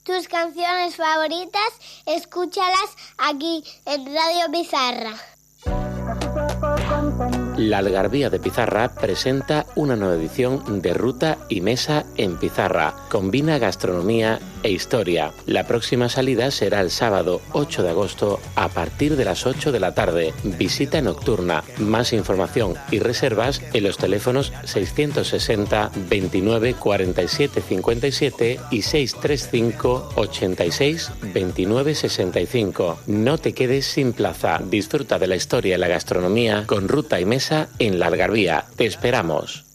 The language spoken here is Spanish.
tus canciones favoritas, escúchalas aquí en Radio Pizarra. La Algarvía de Pizarra presenta una nueva edición de Ruta y Mesa en Pizarra. Combina gastronomía e historia. La próxima salida será el sábado 8 de agosto a partir de las 8 de la tarde. Visita nocturna. Más información y reservas en los teléfonos 660 29 47 57 y 635 86 29 65. No te quedes sin plaza. Disfruta de la historia y la gastronomía con Ruta y Mesa en la Algarvía. Te esperamos.